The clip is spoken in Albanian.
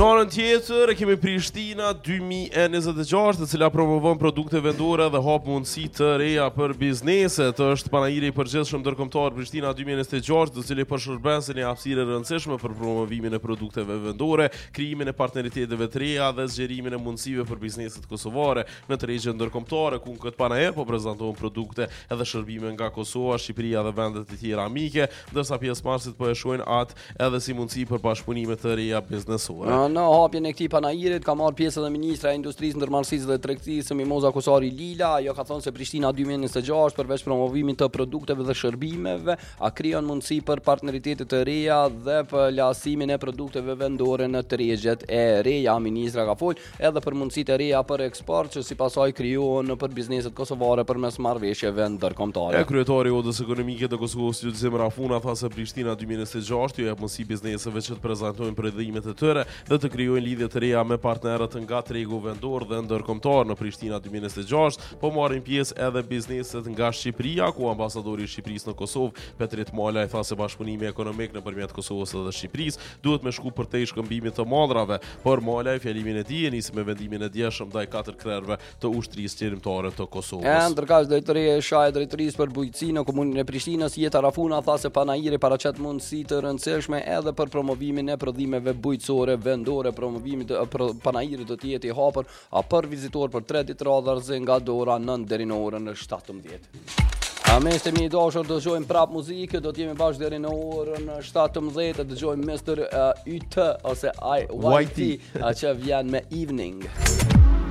Në anën tjetër e kemi Prishtina 2026, e cila promovon produkte vendore dhe hap mundësi të reja për bizneset. Është panajiri i përgjithshëm ndërkombëtar Prishtina 2026, i cili përshërben si një hapësirë e rëndësishme për promovimin e produkteve vendore, krijimin e partneriteteve të reja dhe zgjerimin e mundësive për bizneset kosovare në tregje ndërkombëtare, ku këtë panajër po prezantohen produkte edhe shërbime nga Kosova, Shqipëria dhe vendet e tjera amike, ndërsa pjesëmarrësit po e shohin atë edhe si mundësi për bashkëpunime të reja biznesore. Në hapjen e këtij panajirit ka marrë pjesë edhe ministra e Industrisë, Ndërmarrësisë dhe Tregtisë Mimoza Kusari Lila. Ajo ka thënë se Prishtina 2026 përveç promovimit të produkteve dhe shërbimeve, krijon mundësi për partneritete të reja dhe plasimin e produkteve vendore në tregjet e reja. Ministra ka folur edhe për mundësitë e reja për eksport që sipas saj krijohen për bizneset kosovare përmes marrëveshjeve ndërkombëtare. Kryetari i Odës Ekonomike të Kosovës, Lulzim Rafuna, tha se Prishtina 2026 ju jep mundësi bizneseve që të prezantojnë prodhimet e tyre dhe të krijojnë lidhje të reja me partnerët nga tregu vendor dhe ndërkombëtar. Në Prishtina 2026 po marrin pjesë edhe bizneset nga Shqipëria, ku ambasadori i Shqipërisë në Kosovë, Petrit Malaj, tha se bashkëpunimi ekonomik nëpërmjet Kosovës dhe Shqipërisë duhet me shku përtej shkëmbimit të madrave. Por Malaj fjalimin e tij nisi me vendimin e djeshëm ndaj 4 krerëve të ushtrisë qeverimtare të Kosovës. Ndërkaq drejtoria e SHA e drejtorisë për bujqësi në komunën e Prishtinës, Jeta Rafuna, tha se panajiri paraqet mundësi të rëndësishme edhe për promovimin e prodhimeve bujqësore vendore. Promovimi të panajirit do të jetë i hapur për vizitor për 3 ditë radhëse nga ora 9 deri në orën 17. Mes të mi dashur dëgjojmë prap muzikë, do të jemi bashkë deri në orën 17, dëgjojmë Mr. YT ose YT që vjen me Evening.